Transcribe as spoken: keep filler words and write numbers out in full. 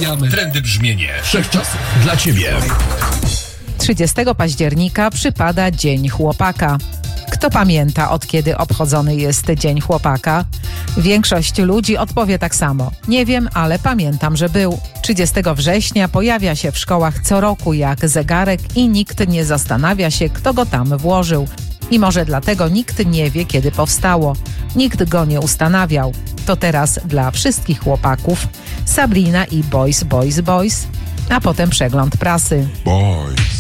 Rozwijamy trendy brzmienie wszechczasów dla Ciebie. trzydziestego października przypada Dzień Chłopaka. Kto pamięta, od kiedy obchodzony jest Dzień Chłopaka? Większość ludzi odpowie tak samo. Nie wiem, ale pamiętam, że był. trzydziestego września pojawia się w szkołach co roku jak zegarek i nikt nie zastanawia się, kto go tam włożył. I może dlatego nikt nie wie, kiedy powstało. Nikt go nie ustanawiał. To teraz dla wszystkich chłopaków Sabrina i Boys, Boys, Boys, a potem przegląd prasy. Boys.